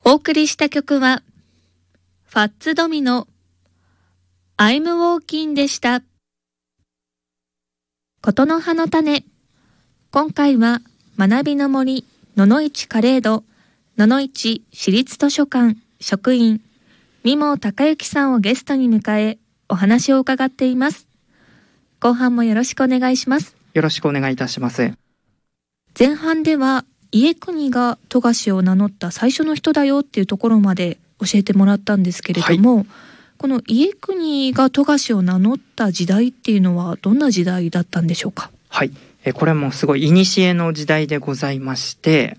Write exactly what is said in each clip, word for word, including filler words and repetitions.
お送りした曲はファッツドミノ I'm Walking でした。ことの葉の種。今回は学びの森野々市カレード野々市市立図書館職員三毛隆之さんをゲストに迎えお話を伺っています。後半もよろしくお願いします。 よろしくお願いいたします。 前半では家国が富樫を名乗った最初の人だよっていうところまで教えてもらったんですけれども、はい、この家国が富樫を名乗った時代っていうのはどんな時代だったんでしょうか。 はい、えこれもすごい古の時代でございまして、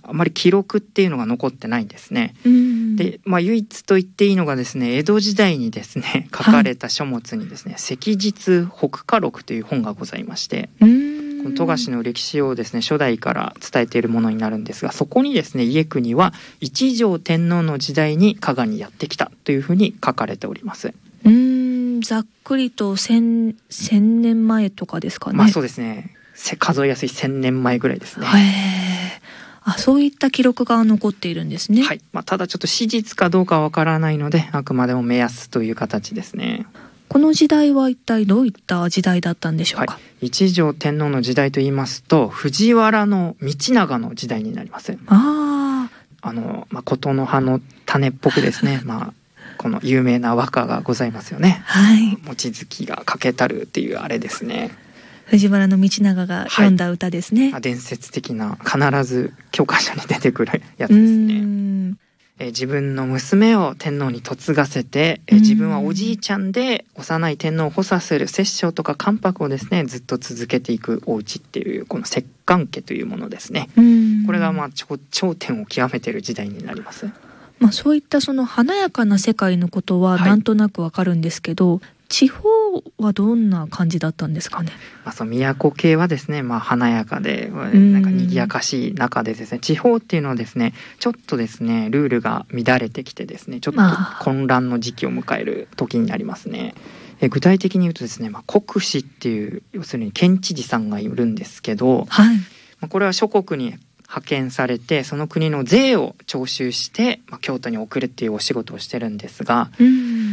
あまり記録っていうのが残ってないんですね。うんで、まあ、唯一と言っていいのがですね、江戸時代にですね書かれた書物にですね、はい、赤日北華録という本がございまして、うんこの富樫の歴史をですね初代から伝えているものになるんですが、そこにですね家国は一条天皇の時代に加賀にやってきたというふうに書かれております。 うーんざっくりと千年前とかですかね。 まあそうですね、数えやすい千年前ぐらいですね。 へー、あ、そういった記録が残っているんですね。 はい、まあ、ただちょっと史実かどうかわからないのであくまでも目安という形ですね。 この時代は一体どういった時代だったんでしょうか。はい、 一条天皇の時代と言いますと藤原道長の時代になります。 ああの、まあ、琴の葉の種っぽくですねまあこの有名な和歌がございますよね。 はい、 望月がかけたるっていうあれですね。 藤原道長が読んだ歌ですね。 はい、伝説的な必ず教科書に出てくるやつですね。え自分の娘を天皇に嫁がせて、え自分はおじいちゃんで幼い天皇を補佐する摂政とか関白をですねずっと続けていくお家っていうこの摂関家というものですね。これがまあ頂点を極めている時代になります。 まあ、そういったその華やかな世界のことはなんとなくわかるんですけど、はい、地方はどんな感じだったんですかね。 まあ、その都系はですね、まあ、華やかでなんか賑やかしい中でですね、地方っていうのはですねちょっとですねルールが乱れてきてですねちょっと混乱の時期を迎える時になりますね。え具体的に言うとですね、まあ、国司っていう要するに県知事さんがいるんですけど、 はい、まあ、これは諸国に派遣されてその国の税を徴収して、まあ、京都に送るっていうお仕事をしてるんですが、うん、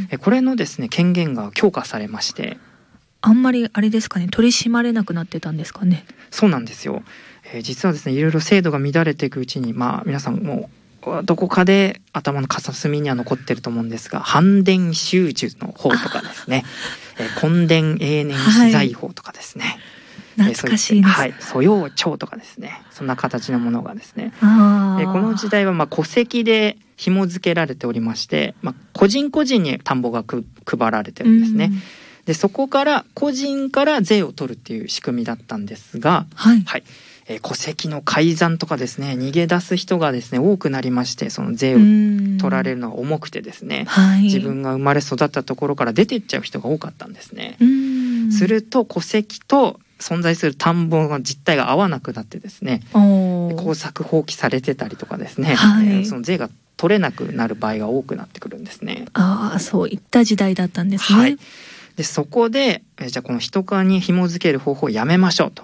えこれのですね権限が強化されまして、 あんまりあれですかね取り締まれなくなってたんですかね。 そうなんですよ。えー、実はですねいろいろ制度が乱れていくうちに、まあ、皆さんもどこかで頭の片隅には残ってると思うんですが、反伝習受の法とかですね、えー、墾田永年資材法とかですね、 はい、懐かしいです。 はい、素養帳とかですね、そんな形のものがですね、あえこの時代はまあ戸籍で紐付けられておりまして、まあ、個人個人に田んぼがく配られてるんですね。でそこから個人から税を取るっていう仕組みだったんですが、 はいはいえー、戸籍の改ざんとかですね逃げ出す人がですね多くなりまして、その税を取られるのが重くてですね、はい、自分が生まれ育ったところから出ていっちゃう人が多かったんですね。すると戸籍と存在する田んぼの実態が合わなくなってですね耕作放棄されてたりとかですね、はい、えー、その税が取れなくなる場合が多くなってくるんですね。 ああ、そういった時代だったんですね。 はい、でそこでえじゃあこの一皮に紐付ける方法をやめましょうと